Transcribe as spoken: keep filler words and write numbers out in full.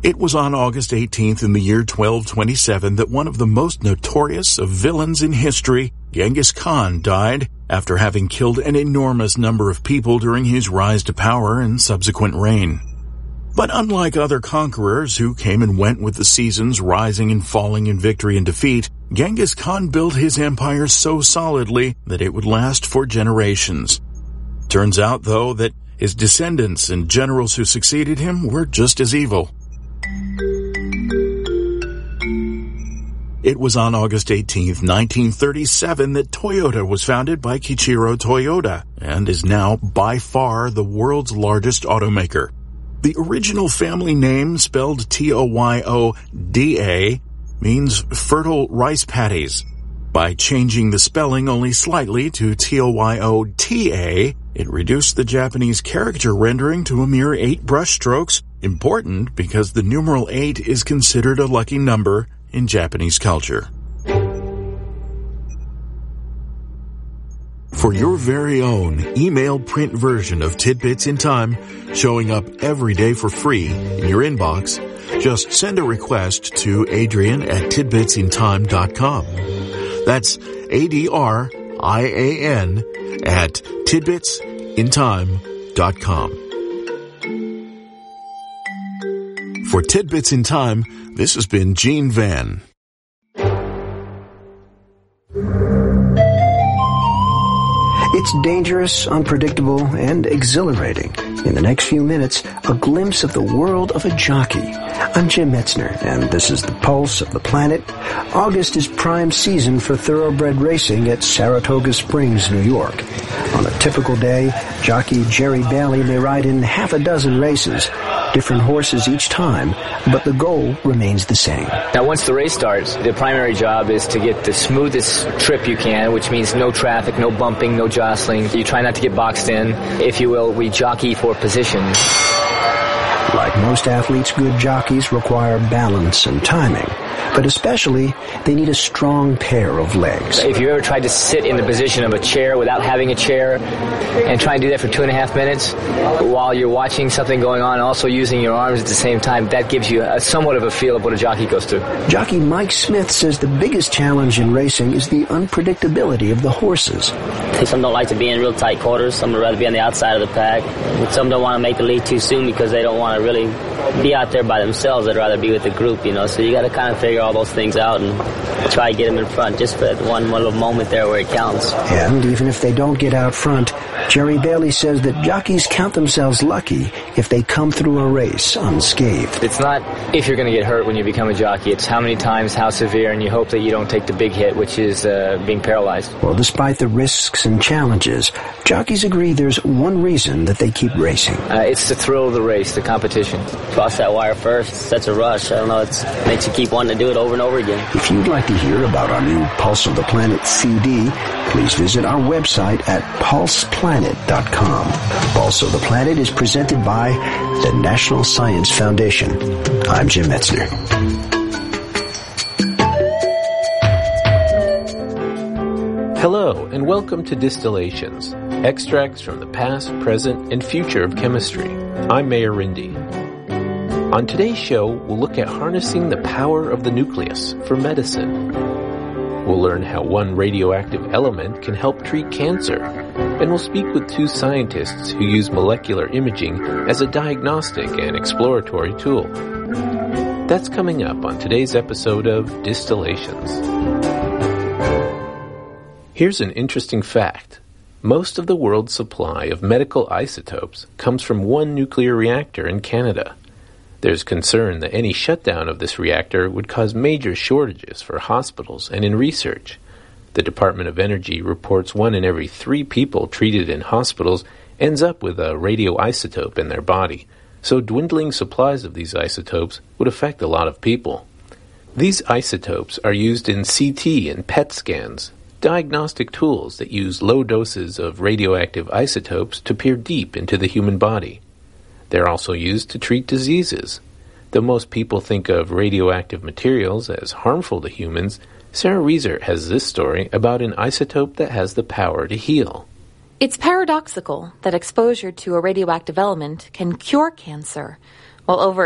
It was on August eighteenth in the year twelve twenty-seven that one of the most notorious of villains in history, Genghis Khan, died after having killed an enormous number of people during his rise to power and subsequent reign. But unlike other conquerors who came and went with the seasons, rising and falling in victory and defeat, Genghis Khan built his empire so solidly that it would last for generations. Turns out, though, that his descendants and generals who succeeded him were just as evil. It was on August eighteenth, nineteen thirty-seven that Toyota was founded by Kiichiro Toyoda and is now by far the world's largest automaker. The original family name, spelled T O Y O D A, means fertile rice paddies. By changing the spelling only slightly to T O Y O T A, it reduced the Japanese character rendering to a mere eight brushstrokes, important because the numeral eight is considered a lucky number in Japanese culture. For your very own email print version of Tidbits in Time, showing up every day for free in your inbox, just send a request to Adrian at tidbits in time dot com. That's A D R I A N at tidbits in time dot com. For Tidbits in Time, this has been Gene Van. It's dangerous, unpredictable, and exhilarating. In the next few minutes, a glimpse of the world of a jockey. I'm Jim Metzner, and this is the Pulse of the Planet. August is prime season for thoroughbred racing at Saratoga Springs, New York. On a typical day, jockey Jerry Bailey may ride in half a dozen races, different horses each time, but the goal remains the same. Now, once the race starts, the primary job is to get the smoothest trip you can, which means no traffic, no bumping, no jostling. You try not to get boxed in. If you will, we jockey for position. Like most athletes, good jockeys require balance and timing. But especially, they need a strong pair of legs. If you ever tried to sit in the position of a chair without having a chair and try and do that for two and a half minutes while you're watching something going on and also using your arms at the same time, that gives you a somewhat of a feel of what a jockey goes through. Jockey Mike Smith says the biggest challenge in racing is the unpredictability of the horses. Some don't like to be in real tight quarters. Some would rather be on the outside of the pack. Some don't want to make the lead too soon because they don't want to really be out there by themselves. They'd rather be with the group, you know. So you got to kind of figure all those things out and try to get them in front just for that one, one little moment there where it counts. And even if they don't get out front, Jerry Bailey says that jockeys count themselves lucky if they come through a race unscathed. It's not if you're going to get hurt when you become a jockey. It's how many times, how severe, and you hope that you don't take the big hit, which is uh, being paralyzed. Well, despite the risks and challenges, jockeys agree there's one reason that they keep racing. Uh, it's the thrill of the race, the competition. Cross that wire first, such a rush. I don't know, it makes you keep wanting to do it over and over again. If you'd like to hear about our new Pulse of the Planet C D, please visit our website at pulse planet dot com. Pulse of the Planet is presented by the National Science Foundation. I'm Jim Metzner. Hello, and welcome to Distillations, extracts from the past, present, and future of chemistry. I'm Mayor Rindy. On today's show, we'll look at harnessing the power of the nucleus for medicine. We'll learn how one radioactive element can help treat cancer, and we'll speak with two scientists who use molecular imaging as a diagnostic and exploratory tool. That's coming up on today's episode of Distillations. Here's an interesting fact. Most of the world's supply of medical isotopes comes from one nuclear reactor in Canada. There's concern that any shutdown of this reactor would cause major shortages for hospitals and in research. The Department of Energy reports one in every three people treated in hospitals ends up with a radioisotope in their body, so dwindling supplies of these isotopes would affect a lot of people. These isotopes are used in C T and P E T scans, diagnostic tools that use low doses of radioactive isotopes to peer deep into the human body. They're also used to treat diseases. Though most people think of radioactive materials as harmful to humans, Sarah Reisert has this story about an isotope that has the power to heal. It's paradoxical that exposure to a radioactive element can cure cancer, while over